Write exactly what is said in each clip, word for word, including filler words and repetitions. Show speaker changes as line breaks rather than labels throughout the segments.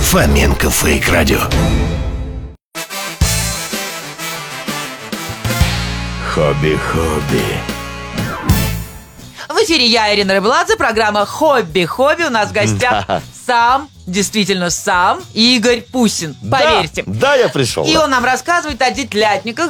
Фоменко Фейк Радио. Хобби-хобби.
В эфире я, Ирина Рыбладзе, программа «Хобби-хобби». У нас в гостях сам, действительно сам, Игорь Пусин, поверьте.
Да, да, я пришел.
И
да.
он нам рассказывает о детлятниках,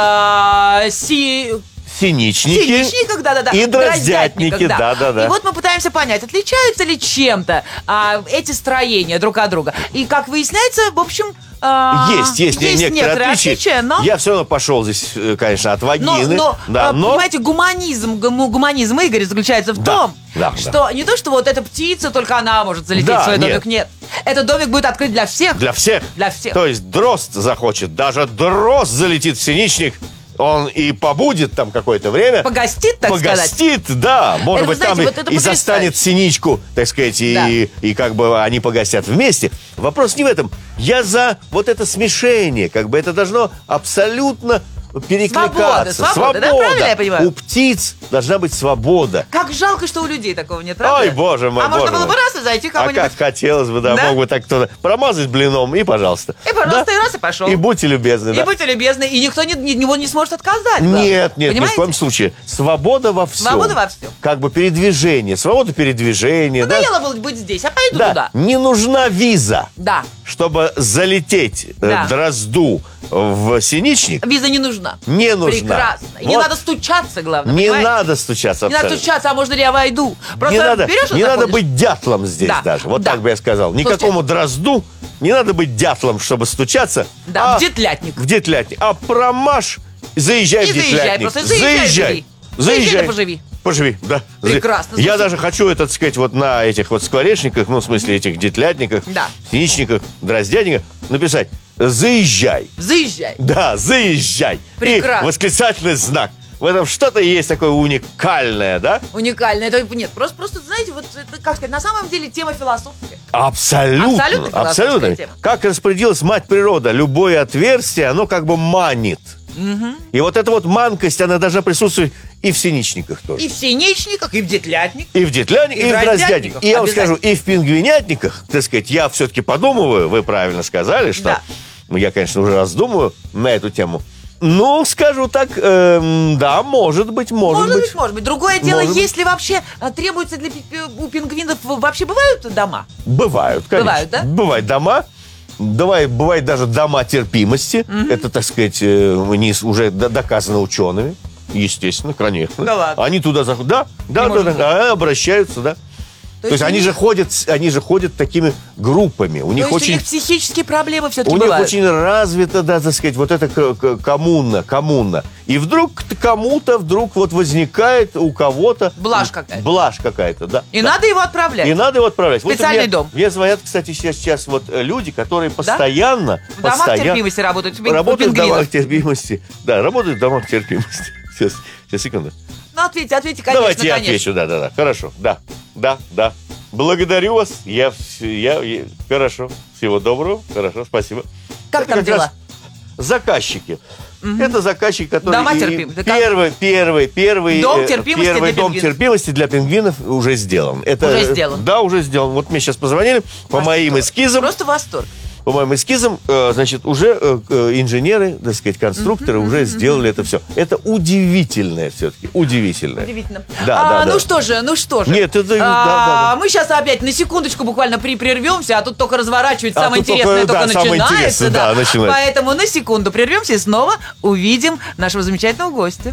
э, си...
Синичники.
Синичниках, да-да-да.
И дроздятники,
да.
да-да-да.
И вот мы пытаемся понять, отличаются ли чем-то а, эти строения друг от друга. И, как выясняется, в общем... А,
есть, есть, есть некоторые, некоторые отличия, отличия, но... Я все равно пошел здесь, конечно, от вагины.
Но, но,
да, но...
понимаете, гуманизм, гуманизм Игоря заключается в
да,
том,
да,
что
да.
не то, что вот эта птица, только она может залететь
да,
в свой
нет.
домик, нет. Этот домик будет открыт для всех.
Для всех.
Для всех.
То есть дрозд захочет, даже дрозд залетит в синичник, он и побудет там какое-то время.
Погостит, так
Погостит,
сказать.
Погостит, да. Может
это,
быть,
знаете,
там
вот
и, и застанет синичку, так сказать, да. и, и как бы они погостят вместе. Вопрос не в этом. Я за вот это смешение, как бы это должно абсолютно перекликаться.
Свобода, свобода, свобода. Да, правильно я понимаю?
У птиц должна быть свобода.
Как жалко, что у людей такого нет, правда?
Ой, боже мой,
А
боже
можно было
мой.
бы раз и зайти кому-нибудь.
А как хотелось бы, да,
да?
мог бы так кто-то промазать блином, и пожалуйста.
И, пожалуйста,
да?
и раз, и пошел.
И будьте любезны,
И
да.
будьте любезны, и никто не, не, не сможет отказать.
Нет, нет,
понимаете?
ни в коем случае. Свобода во всем.
Свобода во всем.
Как бы передвижение, свобода передвижения.
Надоело
да?
было быть здесь, а пойду
да.
туда.
Не нужна виза,
да.
чтобы залететь
да.
э, дрозду в синичник.
Виза не нужна.
Не нужна.
Прекрасно. И вот. Не надо стучаться, главное.
Не
понимаете?
надо стучаться.
Не надо стучаться, а можно ли я войду? Просто
не надо,
берешь,
не
вот
надо
заходишь.
быть дятлом здесь
да.
даже. Вот
да.
так бы я сказал. Никакому Слушайте. дрозду не надо быть дятлом, чтобы стучаться.
Да,
а
в детлятник.
В детлятник. А промажь, заезжай
и
в детлятник.
Заезжай, просто заезжай.
Заезжай.
Заезжай, поживи.
Поживи, да.
Прекрасно.
Я даже хочу, это, так сказать, вот на этих вот скворечниках, ну, в смысле, этих детлятниках,
да.
синичниках, дроздятниках написать «Заезжай».
Заезжай.
Да, заезжай.
Прекрасно.
И восклицательный знак. В этом что-то есть такое уникальное, да?
Уникальное. Это нет, просто, просто, знаете, вот это, как сказать, на самом деле тема философская.
Абсолютно.
Абсолютно.
Абсолютно.
Тема.
Как распорядилась мать природа, любое отверстие, оно как бы манит.
Угу.
И вот эта вот манкость, она должна присутствовать и в синичниках тоже.
И в синичниках, и в детлятниках.
И в детлятниках, и, и в дроздятниках. И я вам скажу, и в пингвинятниках, так сказать, я все-таки подумываю, вы правильно сказали, что...
Да.
Ну, я, конечно, уже раздумываю на эту тему. Ну, скажу так, эм, да, может быть, может,
может
быть.
быть. Может быть, Другое дело,
может
если вообще требуется для у пингвинов, вообще бывают дома?
Бывают, конечно.
Бывают, да?
Бывают дома. Давай, бывает даже дома терпимости. Mm-hmm. Это, так сказать, не, уже доказано учеными. Естественно, конечно.
Да ладно.
Они туда заходят. Да, да, да, да, да, обращаются, да. То, То есть, есть они, них... же ходят, они же ходят такими группами. У
То
них
есть
очень...
у них психические проблемы все-таки
У
бывают.
них очень развита, да, так сказать, вот эта коммуна, коммуна. И вдруг кому-то вдруг вот возникает у кого-то...
Блажь какая-то.
Блажь какая-то, да.
И
да.
надо его отправлять.
И надо его отправлять.
Специальный
вот
дом.
Мне, мне звонят, кстати, сейчас, сейчас вот люди, которые постоянно...
Да? В домах
постоянно,
терпимости работают.
Работают в домах терпимости. Да, работают в домах терпимости. Сейчас, сейчас, секунду.
Ну, ответьте, ответьте, конечно,
Давайте я
конечно.
отвечу, да-да-да. Хорошо, да, да, да. Благодарю вас. Я, я, я... Хорошо. Всего доброго. Хорошо, спасибо.
Как
Это
там
как
дела?
Заказчики. Угу. Это заказчики, которые...
Дома терпимости.
Первый, первый, первый...
Дом терпимости
Первый
для
дом
пингвинов.
терпимости для пингвинов уже сделан. Это,
уже сделан?
Да, уже сделан. Вот мне сейчас позвонили по
восторг.
моим эскизам.
Просто восторг.
По моим эскизам, значит, уже инженеры, так сказать, конструкторы uh-huh, уже uh-huh. сделали это все. Это удивительное все-таки, удивительное.
Удивительно.
Да,
а,
да,
ну
да.
что же, ну что же.
Нет, это...
А,
да, да, да.
Мы сейчас опять на секундочку буквально прервемся, а тут только разворачивается,
а
самое интересное
только,
только
да,
начинается.
Да, да, начинается.
Поэтому на секунду прервемся и снова увидим нашего замечательного гостя.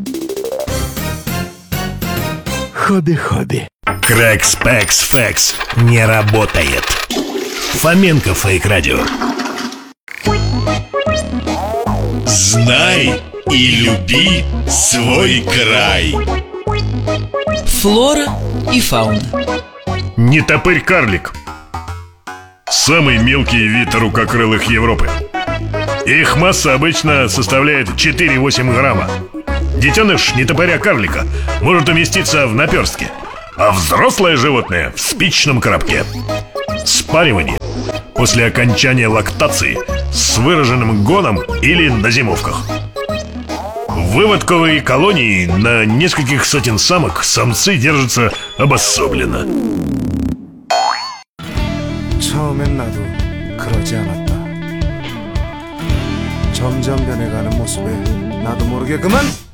Хобби-хобби. Крэкс, пэкс, фэкс не работает. Фоменко Фейк Радио. Знай и люби свой край.
Флора и фауна.
Нетопырь-карлик. Самый мелкий вид рукокрылых Европы. Их масса обычно составляет четыре-восемь грамма. Детеныш нетопыря-карлика может уместиться в наперстке, а взрослое животное в спичном коробке. Спаривание после окончания лактации с выраженным гоном или на зимовках. В выводковой колонии на нескольких сотен самок самцы держатся обособленно.
처음엔 나도 그러지 않았다. 점점 변해가는 모습에 나도 모르게 그만